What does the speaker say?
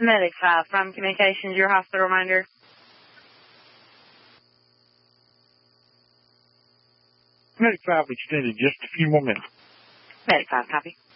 Medic 5 from Communications, your hospital reminder. Medic 5 extended just a few more minutes. Medic 5, copy.